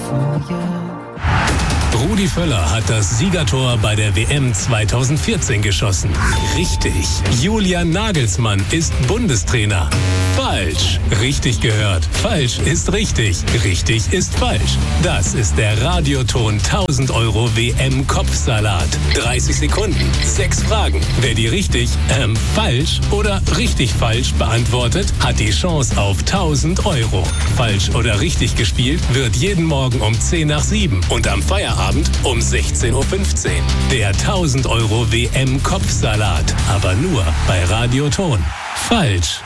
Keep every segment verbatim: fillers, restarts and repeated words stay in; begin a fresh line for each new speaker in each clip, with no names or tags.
California.
Rudi Völler hat das Siegertor bei der W M zweitausendvierzehn geschossen. Richtig. Julian Nagelsmann ist Bundestrainer. Falsch. Richtig gehört. Falsch ist richtig. Richtig ist falsch. Das ist der Radioton tausend Euro W M-Kopfsalat. dreißig Sekunden, sechs Fragen. Wer die richtig, ähm, falsch oder richtig falsch beantwortet, hat die Chance auf tausend Euro. Falsch oder richtig gespielt wird jeden Morgen um zehn nach sieben und am Feierabend um sechzehn Uhr fünfzehn. Der tausend Euro W M-Kopfsalat. Aber nur bei Radioton. Falsch.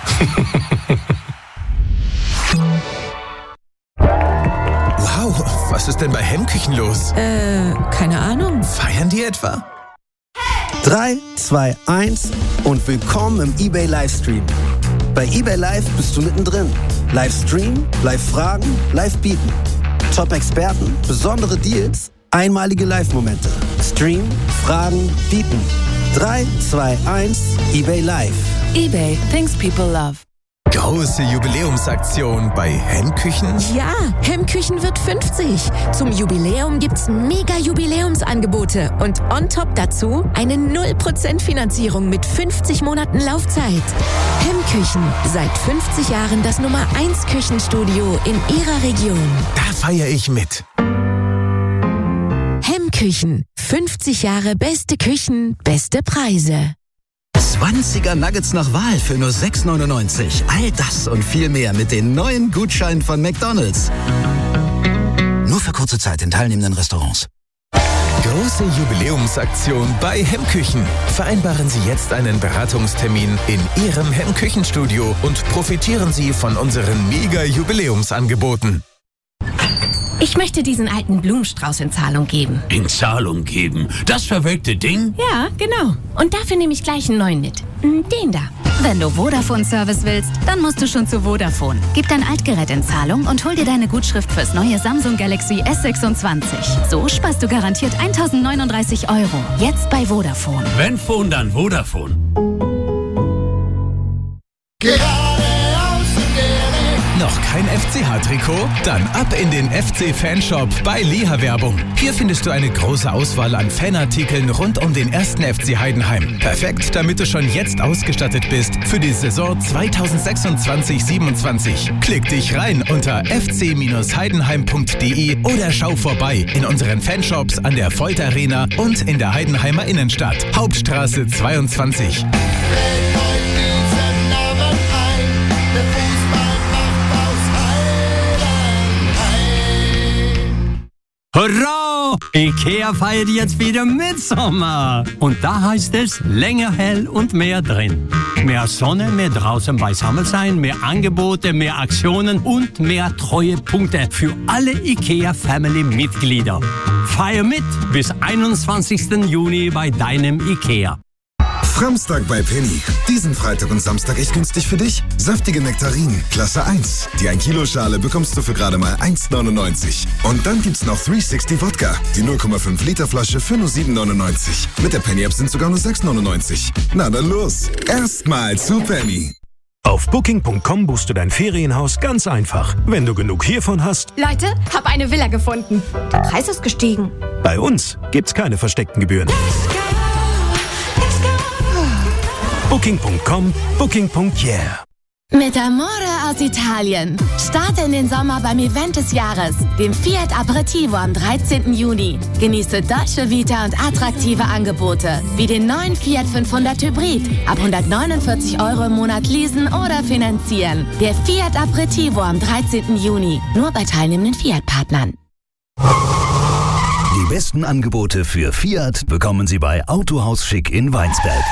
Wow, was ist denn bei Hemmküchen los?
Äh, keine Ahnung.
Feiern die etwa?
drei, zwei, eins und willkommen im eBay Livestream. Bei eBay Live bist du mittendrin. Livestream, Live-Fragen, Live-Bieten. Top-Experten, besondere Deals, einmalige Live-Momente. Stream, Fragen, Bieten. drei, zwei, eins, eBay Live.
eBay, things people love.
Große Jubiläumsaktion bei Hemmküchen?
Ja, Hemmküchen wird fünfzig. Zum Jubiläum gibt's mega Jubiläumsangebote und on top dazu eine null Prozent Finanzierung mit fünfzig Monaten Laufzeit. Hemmküchen, seit fünfzig Jahren das Nummer eins Küchenstudio in Ihrer Region.
Da feiere ich mit.
Hemmküchen, fünfzig Jahre beste Küchen, beste Preise.
zwanziger Nuggets nach Wahl für nur sechs neunundneunzig. All das und viel mehr mit den neuen Gutscheinen von McDonald's. Nur für kurze Zeit in teilnehmenden Restaurants.
Große Jubiläumsaktion bei Hemmküchen. Vereinbaren Sie jetzt einen Beratungstermin in Ihrem Hemmküchenstudio und profitieren Sie von unseren Mega-Jubiläumsangeboten.
Ich möchte diesen alten Blumenstrauß in Zahlung geben.
In Zahlung geben? Das verwelkte Ding?
Ja, genau. Und dafür nehme ich gleich einen neuen mit. Den da.
Wenn du Vodafone-Service willst, dann musst du schon zu Vodafone. Gib dein Altgerät in Zahlung und hol dir deine Gutschrift fürs neue Samsung Galaxy S sechsundzwanzig. So sparst du garantiert eintausendneununddreißig Euro. Jetzt bei Vodafone.
Wenn Phone, dann Vodafone.
Noch kein F C H-Trikot? Dann ab in den F C-Fanshop bei Liha Werbung. Hier findest du eine große Auswahl an Fanartikeln rund um den ersten F C Heidenheim. Perfekt, damit du schon jetzt ausgestattet bist für die Saison zweitausendsechsundzwanzig siebenundzwanzig. Klick dich rein unter f c heidenheim punkt d e oder schau vorbei in unseren Fanshops an der Voigt Arena und in der Heidenheimer Innenstadt. Hauptstraße zweiundzwanzig.
Hurra! Ikea feiert jetzt wieder Mitsommer. Und da heißt es länger hell und mehr drin. Mehr Sonne, mehr draußen beisammen sein, mehr Angebote, mehr Aktionen und mehr Treuepunkte für alle Ikea-Family-Mitglieder. Feier mit bis einundzwanzigsten Juni bei deinem Ikea.
Framstag bei Penny. Diesen Freitag und Samstag echt günstig für dich. Saftige Nektarinen, Klasse eins. Die ein Kilo Schale bekommst du für gerade mal eins neunundneunzig. Und dann gibt's noch dreihundertsechzig Wodka. Die null Komma fünf Liter Flasche für nur sieben neunundneunzig. Mit der Penny-App sind sogar nur sechs neunundneunzig. Na dann los. Erstmal zu Penny.
Auf booking punkt com buchst du dein Ferienhaus ganz einfach. Wenn du genug hiervon hast.
Leute, hab eine Villa gefunden. Der Preis ist gestiegen.
Bei uns gibt's keine versteckten Gebühren. booking punkt com, booking punkt yeah.
Mit Amore aus Italien. Starte in den Sommer beim Event des Jahres, dem Fiat Aperitivo am dreizehnten Juni. Genieße Dolce Vita und attraktive Angebote, wie den neuen Fiat fünfhundert Hybrid. Ab hundertneunundvierzig Euro im Monat leasen oder finanzieren. Der Fiat Aperitivo am dreizehnten Juni. Nur bei teilnehmenden Fiat-Partnern.
Die besten Angebote für Fiat bekommen Sie bei Autohaus Schick in Weinsberg.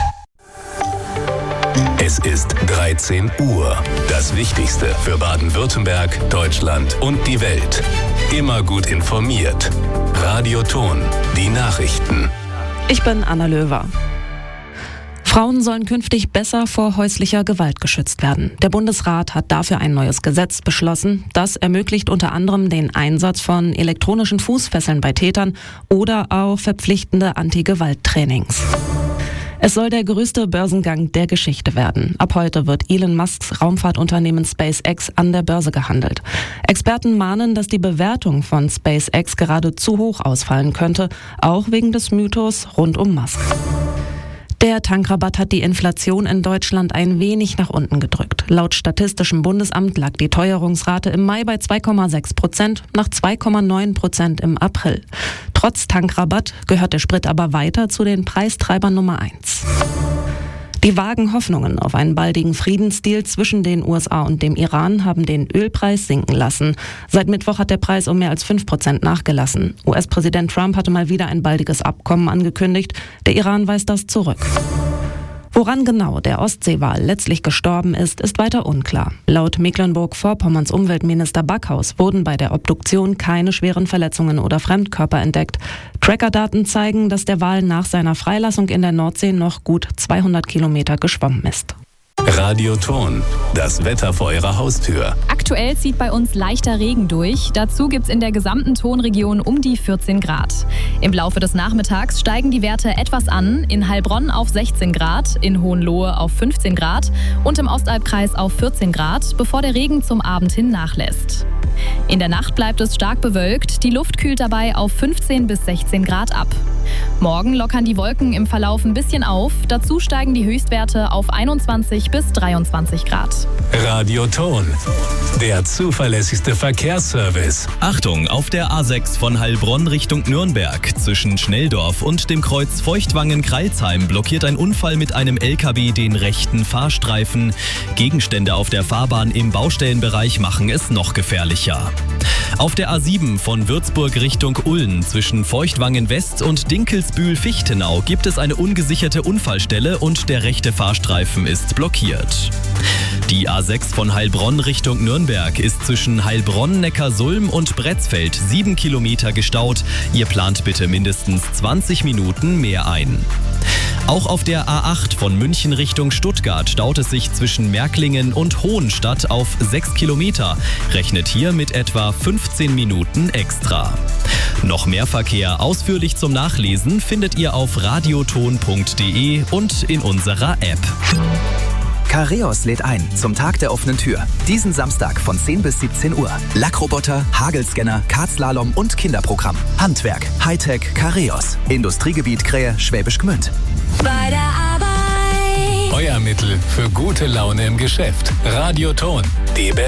Es ist dreizehn Uhr. Das Wichtigste für Baden-Württemberg, Deutschland und die Welt. Immer gut informiert. Radioton. Die Nachrichten.
Ich bin Anna Löwer. Frauen sollen künftig besser vor häuslicher Gewalt geschützt werden. Der Bundesrat hat dafür ein neues Gesetz beschlossen. Das ermöglicht unter anderem den Einsatz von elektronischen Fußfesseln bei Tätern oder auch verpflichtende Anti-Gewalt-Trainings. Es soll der größte Börsengang der Geschichte werden. Ab heute wird Elon Musks Raumfahrtunternehmen SpaceX an der Börse gehandelt. Experten mahnen, dass die Bewertung von SpaceX gerade zu hoch ausfallen könnte, auch wegen des Mythos rund um Musk. Der Tankrabatt hat die Inflation in Deutschland ein wenig nach unten gedrückt. Laut Statistischem Bundesamt lag die Teuerungsrate im Mai bei zwei Komma sechs Prozent, nach zwei Komma neun Prozent im April. Trotz Tankrabatt gehört der Sprit aber weiter zu den Preistreibern Nummer eins. Die vagen Hoffnungen auf einen baldigen Friedensdeal zwischen den U S A und dem Iran haben den Ölpreis sinken lassen. Seit Mittwoch hat der Preis um mehr als fünf Prozent nachgelassen. U S-Präsident Trump hatte mal wieder ein baldiges Abkommen angekündigt. Der Iran weist das zurück. Woran genau der Ostseewal letztlich gestorben ist, ist weiter unklar. Laut Mecklenburg-Vorpommerns Umweltminister Backhaus wurden bei der Obduktion keine schweren Verletzungen oder Fremdkörper entdeckt. Trackerdaten zeigen, dass der Wal nach seiner Freilassung in der Nordsee noch gut zweihundert Kilometer geschwommen ist.
Radioton, das Wetter vor Ihrer Haustür.
Aktuell zieht bei uns leichter Regen durch. Dazu gibt es in der gesamten Tonregion um die vierzehn Grad. Im Laufe des Nachmittags steigen die Werte etwas an. In Heilbronn auf sechzehn Grad, in Hohenlohe auf fünfzehn Grad und im Ostalbkreis auf vierzehn Grad, bevor der Regen zum Abend hin nachlässt. In der Nacht bleibt es stark bewölkt. Die Luft kühlt dabei auf fünfzehn bis sechzehn Grad ab. Morgen lockern die Wolken im Verlauf ein bisschen auf. Dazu steigen die Höchstwerte auf einundzwanzig bis dreiundzwanzig Grad.
Radioton, der zuverlässigste Verkehrsservice.
Achtung, auf der A sechs von Heilbronn Richtung Nürnberg. Zwischen Schnelldorf und dem Kreuz Feuchtwangen-Kreilsheim blockiert ein Unfall mit einem L K W den rechten Fahrstreifen. Gegenstände auf der Fahrbahn im Baustellenbereich machen es noch gefährlicher. Auf der A sieben von Würzburg Richtung Ulm zwischen Feuchtwangen West und Dinkelsbühl-Fichtenau gibt es eine ungesicherte Unfallstelle und der rechte Fahrstreifen ist blockiert. Die A sechs von Heilbronn Richtung Nürnberg ist zwischen Heilbronn, Neckarsulm und Bretzfeld sieben Kilometer gestaut. Ihr plant bitte mindestens zwanzig Minuten mehr ein. Auch auf der A acht von München Richtung Stuttgart staut es sich zwischen Märklingen und Hohenstadt auf sechs Kilometer. Rechnet hier mit etwa fünfzehn Minuten extra. Noch mehr Verkehr ausführlich zum Nachlesen findet ihr auf radioton punkt de und in unserer App.
Careos lädt ein zum Tag der offenen Tür. Diesen Samstag von zehn bis siebzehn Uhr. Lackroboter, Hagelscanner, Kartslalom und Kinderprogramm. Handwerk, Hightech, Careos. Industriegebiet Krähe, Schwäbisch Gmünd.
Bei der Arbeit. Euer Mittel für gute Laune im Geschäft. Radioton, die